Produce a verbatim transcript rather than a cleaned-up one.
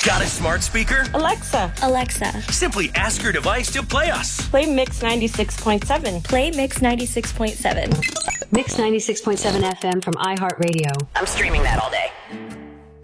Got a smart speaker? Alexa. Alexa. Simply ask your device to play us. Play Mix ninety-six point seven. Play Mix ninety-six point seven. Mix ninety-six point seven F M from iHeartRadio. I'm streaming that all day.